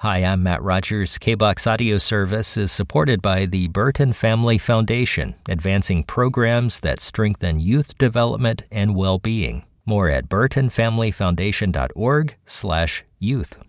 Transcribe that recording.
Hi, I'm Matt Rogers. KBOX Audio Service is supported by the Burton Family Foundation, advancing programs that strengthen youth development and well-being. More at burtonfamilyfoundation.org/youth.